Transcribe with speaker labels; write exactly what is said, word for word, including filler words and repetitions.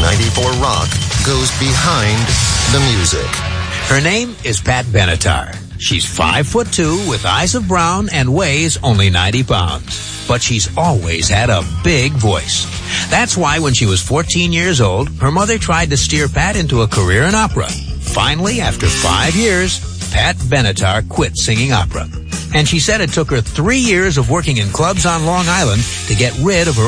Speaker 1: ninety-four Rock goes behind the music.
Speaker 2: Her name is Pat Benatar. She's five foot two with eyes of brown and weighs only ninety pounds. But she's always had a big voice. That's why when she was fourteen years old, her mother tried to steer Pat into a career in opera. Finally, after five years, Pat Benatar quit singing opera. And she said it took her three years of working in clubs on Long Island to get rid of her